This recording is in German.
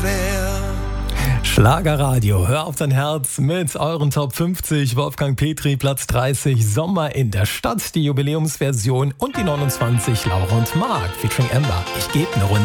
wär. Schlagerradio, hör auf dein Herz mit euren Top 50. Wolfgang Petri, Platz 30, Sommer in der Stadt, die Jubiläumsversion und die 29, Laura und Marc featuring Amber. Ich geb eine Runde.